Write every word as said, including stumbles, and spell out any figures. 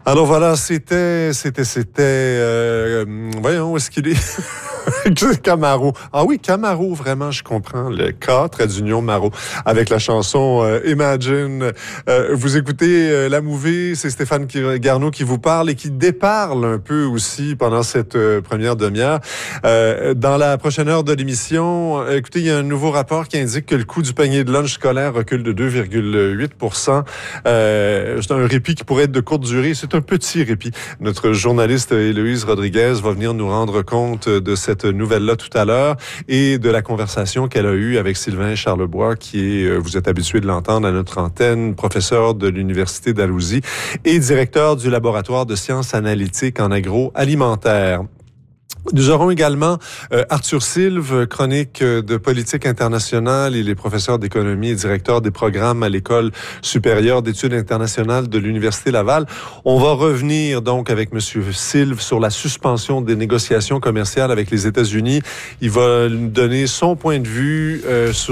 Alors voilà, c'était, c'était, c'était, euh, voyons, où est-ce qu'il est? Camaro. Ah oui, Camaro, vraiment, je comprends. Le K, trait d'union, Maro, avec la chanson euh, Imagine. Euh, vous écoutez euh, la movie, c'est Stéphane Garneau qui vous parle et qui déparle un peu aussi pendant cette euh, première demi-heure. Euh, dans la prochaine heure de l'émission, euh, écoutez, il y a un nouveau rapport qui indique que le coût du panier de lunch scolaire recule de deux virgule huit pour cent. Euh, c'est un répit qui pourrait être de courte durée. C'est un petit répit. Notre journaliste Héloïse Rodriguez va venir nous rendre compte de cette nouvelle-là tout à l'heure et de la conversation qu'elle a eue avec Sylvain Charlebois, qui est, vous êtes habitué de l'entendre à notre antenne, professeur de l'Université d'Alousie et directeur du laboratoire de sciences analytiques en agroalimentaire. Nous aurons également euh, Arthur Sylve, chronique de politique internationale. Il est professeur d'économie et directeur des programmes à l'École supérieure d'études internationales de l'Université Laval. On va revenir donc avec Monsieur Sylve sur la suspension des négociations commerciales avec les États-Unis. Il va nous donner son point de vue euh, sur